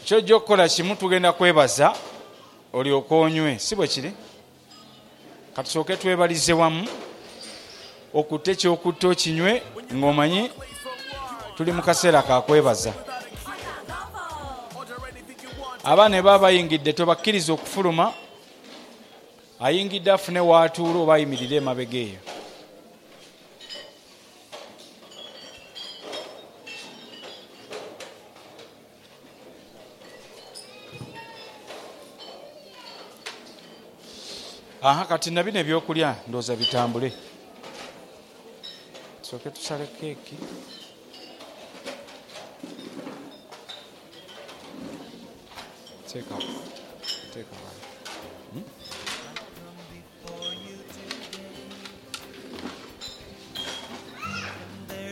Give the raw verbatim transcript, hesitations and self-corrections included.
kyojja okukola kimu tugenda kwebaza olyoka onywe si bwe kiri katusooke twebalize wamu okutte kyokutta okinywe ng'omanyi tuli mu kaseera kakwebaza abaana ne baba bayingidde tobakkiriza okufuluma ayingidde afune waatuula oba ayimirire emabega eyo aha kati na bino ebyokulya ndooza bitambule tusooke tusale keeki teeka teeka hmm?